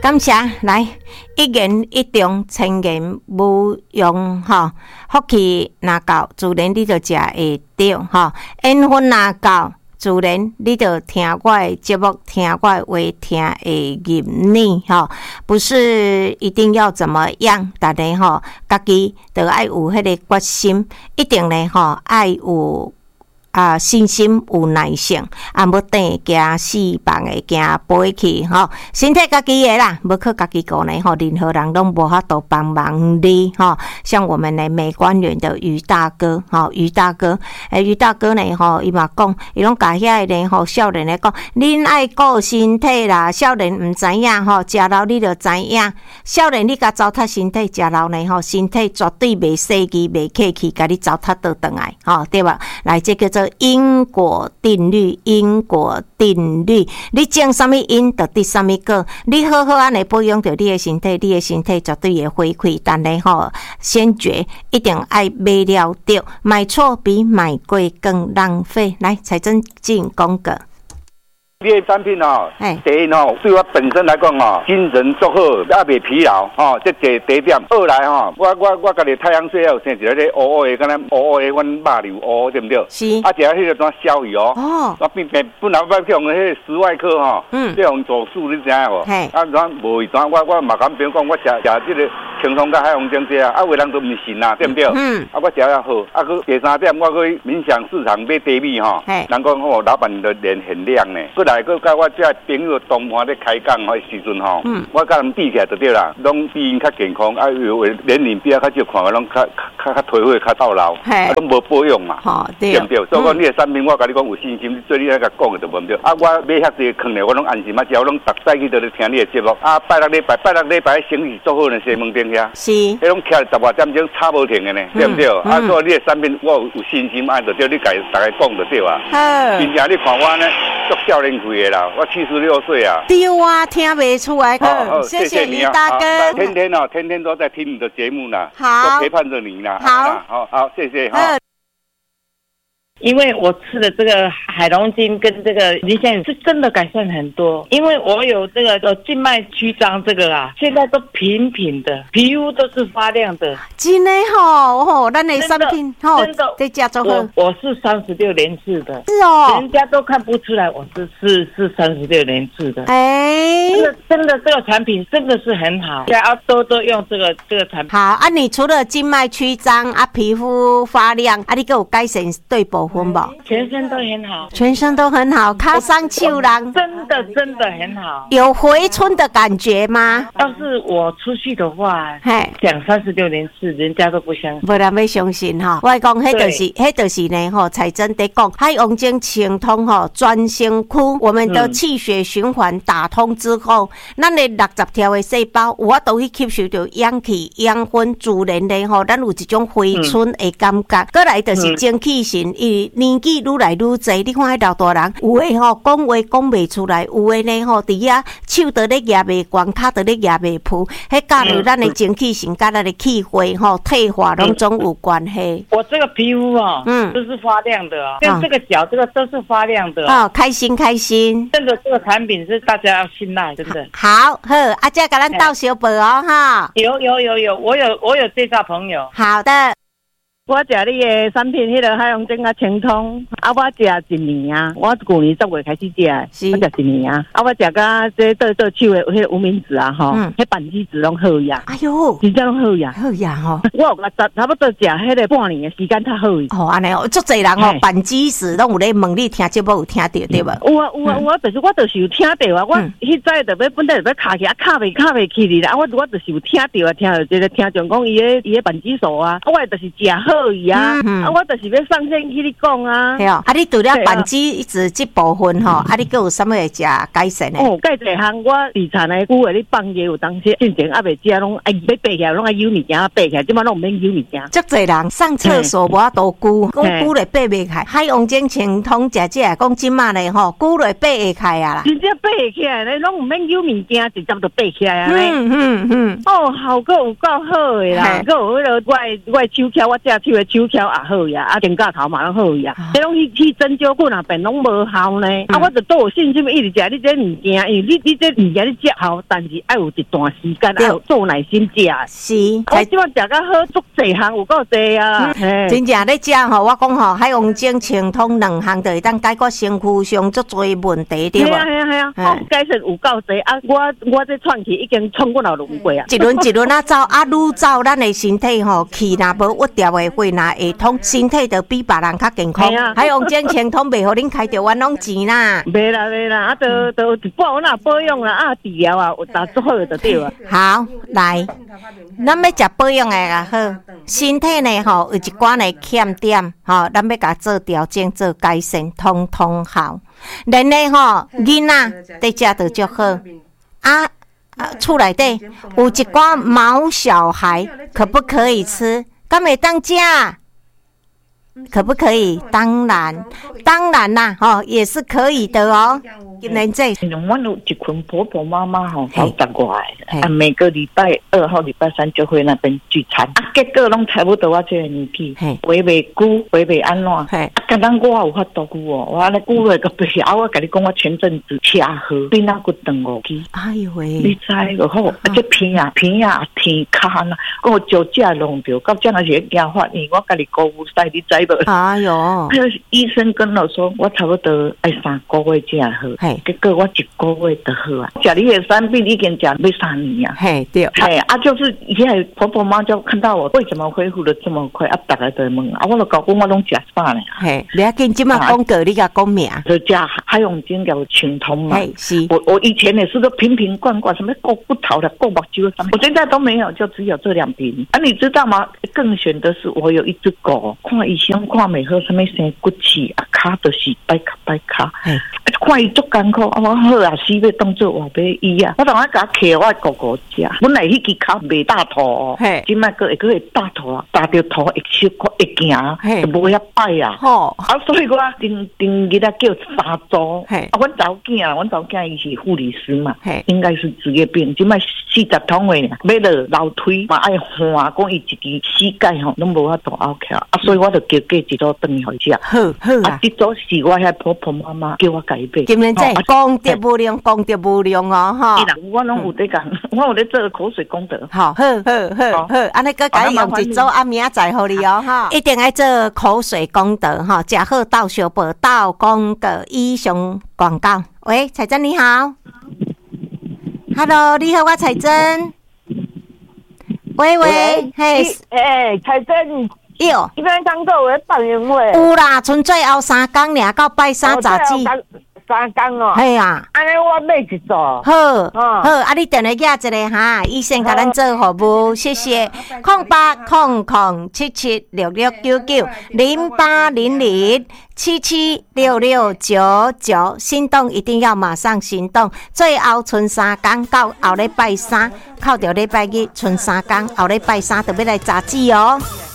感谢来一言一中，千言无用吼。福气若够，自然你就食会到吼。缘分若够，自然你就听我的节目，听我的话，听会入你吼。不是一定要怎么样，但是吼，家己就要有迄个决心，一定咧吼，爱有。信心有耐性，要等行4棒的行飞去吼，身体家己的啦，无靠家己顾呢吼，任何人拢无法度帮忙你吼。像我们的美官员的于大哥吼，于大哥呢吼，伊嘛讲，伊拢甲遐个呢吼，少年咧讲，恁爱顾身体啦，少年毋知影吼，食老你就知影，少年你甲糟蹋身体，食老呢吼，身体绝对袂细机袂客气，甲你糟蹋倒转来吼，对吧？来，这叫做因果定律，因果定律，你种什么因，就得什么果。你好好安尼保养着你的身体，你的身体绝对会回馈。但是吼，先决一定爱买了着，买错比买贵更浪费。来，财政进广告。 你的产品第一对我本身来讲精神足好，也袂疲劳这第一点。二来我家己太阳穴有生一个咧乌乌的，敢若乌乌的，阮肉瘤乌对不对？是。食迄个怎消去我并本来要去用迄个食外科这用手术，你知影无？怎无怎我嘛敢别讲，我食这个轻松甲海洋经济有的人都唔信对不对？我食了好，佮第三点，我去冥想市场买茶米人讲老板的脸很亮呢。来个甲我这朋友同伴咧开讲的时阵我甲人比起来就对啦，拢比因较健康，有年龄比较少看个，拢较退化较到老，拢无保养嘛，对不对？所以讲你的产品，我甲你讲有信心，做你那个讲的就无对。我买遐济坑咧，我拢安心只我拢逐早去都咧听你的节目。拜六礼拜生意做好呢，西门町遐，是，迄拢徛10外点钟插无停的呢，对不对？所以你的产品我有信心，就对你大家讲就对啊。真正你看我呢，足少年。我76岁啊！ 对啊，听不出来。谢谢你大哥。 天天都在听你的节目呢， 好， 都陪伴着你呢。好，谢谢。 因为我吃的这个海龙精跟这个林香是真的改善很多，因为我有这个静脉曲张这个现在都平平的，皮肤都是发亮的。 真的咱的产品真的在家中我是36年次的， 是哦， 人家都看不出来我是36年次的。真的这个产品真的是很好，要多用这个产品。 好你除了静脉曲张皮肤发亮你给我改善对部分吧？ 全身都很好， 全身都很好，卡上手人真的很好。 有回春的感觉吗？ 要是我出去的话，讲36年次，人家都不相信， 没人要相信我讲，迄就是呢彩珍在讲，海王精清通专身躯，我们的气血循环打通之后，咱的60条的细胞，有法度去吸收到氧气、养分，自然的咱有一种回春的感觉。再来就是精气神，年纪愈来愈侪，你看迄老大人，有的讲话讲袂出来，有的呢伫遐手都咧举袂悬，脚都咧举袂풀，迄甲着咱的精气神、甲咱的气血退化拢总有关系。 我这个皮肤都是发亮的跟这个脚这个都是发亮的开心。 真的这个产品是大家要信赖，真的。 好，这甲咱斗小报有，我有介绍朋友。 好的。 我食你的产品，迄个海洋精清通，我食1年我去年10月开始食，我食1年我食甲这手的迄个无名指迄扳机指拢好呀。 哎呦， 真正拢好呀， 好呀我有差不多食迄个半年的时间较好。 安尼足侪人扳机指拢有咧问你听节目有听到对无？ 我就是有听到我迄早就要本来就要卡起卡袂起哩啦，我就是有听到这个听众讲伊的扳机手我就是食好。我就是要上线去你讲对你除了扳机指这部分你还有什么会食改善呢？ 改一项我地产的久的你放夜有当时进前还袂食，拢要爬起来，拢爱有物件爬起来，即摆拢唔免有物件。 足侪人上厕所无法度久，讲久咧爬袂起来。海王精清通食这讲即摆咧久咧爬会起来啦。 真正爬起来咧，拢唔免有物件，直接就爬起来效果有够好的啦。还有迄个我手翘，我食手的手巧也好呀，啊，肩胛头嘛拢好呀。这拢去针灸棍啊，便拢无效呢。啊，我就都有信心一直食你这物件，因为你这物件你食好，但是要有一段时间，要有做耐心食。 是， 我即摆食甲好，足济项有够济啊！ 真正咧食吼，我讲吼，海王精、清通2项就会当解决身躯上足多问题，对无？ 系啊，我解释有够济啊！我这串起已经冲过了轮过啊， 一轮一轮啊走啊，愈走咱的身体吼，气若无郁掉的血若会通，身体就比别人较健康。海王精、清通袂互恁开着冤枉钱啦。 袂啦，啊，都一半我若保养啦，啊，治疗啊，有打做好就对啊。 好，来，咱要食保养的也好，身体呢吼有一寡呢欠点吼，咱要甲做调整、做改善，通通好。然后吼，囡仔在食就足好啊。厝内底有一寡毛小孩，可不可以吃？敢会当食？可不可以？当然啦，吼也是可以的哦。今年这， 我有一群婆婆妈妈吼，好大过来，啊，每个礼拜2号、礼拜3就会那边聚餐，啊，结果拢差不多我这个年纪，话袂久，话袂安怎，啊，刚刚我有法度久哦，我安尼久了个不是，啊，我跟你讲，我前阵子车祸，比那个长5期， 哎呦喂， 你知就好，啊，这偏啊，天卡呐，我脚架弄着，到这样是惊发炎，我跟你讲有使，你知无？ 哎呦， 医生跟我说，我差不多要3个月才好。结果我1个月就好啊！吃你的产品已经吃要3年啊！ 嘿，对， 嘿啊，就是现在婆婆妈就看到我为什么恢复的这么快啊？大家都问啊，我就讲我拢吃啥呢？ 嘿，你要跟今麦讲过，你甲讲名， 就吃海王精叫清通嘛。 是， 我以前也是都瓶瓶罐罐，什么过骨头的、过目睭的，我现在都没有，就只有这2瓶。啊，你知道吗？更悬的是，我有一只狗，看医生看没好，什么生骨气啊，卡就是掰卡，看伊足艰苦。我好啊，死要当做话要医啊！我当下甲摕我狗狗食，本来迄支脚袂大肚哦，今摆个会大肚啊，大着肚会小会行，就无遐摆啊。啊，所以我顶日啊叫3周。啊，阮查某囝伊是护理师嘛，应该是职业病。今摆40通的，要落楼梯嘛爱换，讲伊一支膝盖吼拢无法度拗起来，啊，所以我就叫一组顿去食。好啊，这组是我遐婆婆妈妈叫我改变。 今日在功德无量哦，哈！ 我拢有在讲，我有在做口水功德。 好，安尼个改用一组，啊，明仔载互你哦，哈！一定要做口水功德哈，食好到小报道功德以上广告。喂，彩珍你好 ，Hello， 你好，我彩珍。喂，嘿， 彩珍。 哟， 一般刚做为办宴会。 有啦，剩最后3天俩，到拜3杂志。 3天哦。 系啊。 安尼我买一组。 好，啊，你电话寄一个哈，医生甲咱做服务，谢谢。0800776699，心动一定要马上行动。最后剩3天，到后礼拜3，靠着礼拜日剩3天，后礼拜3就要来杂志哦。